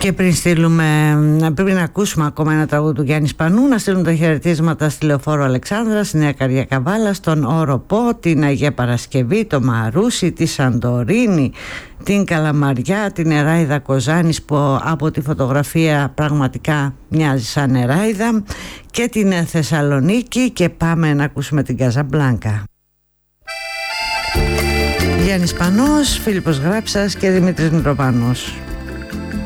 Και πριν ακούσουμε ακόμα ένα τραγούδι του Γιάννη Σπανού, να στείλουμε τα χαιρετίσματα στη Λεωφόρο Αλεξάνδρα, στη Νέα Καρδιακαβάλα, στον Όροπο, την Αγία Παρασκευή, το Μαρούσι, τη Σαντορίνη, την Καλαμαριά, την Εράιδα Κοζάνης που από τη φωτογραφία πραγματικά μοιάζει σαν Εράιδα, και την Θεσσαλονίκη, και πάμε να ακούσουμε την Καζαμπλάνκα. Γιάννης Σπανός, Φίλιππος Γράψας και Δημήτρης Μητροπάνος.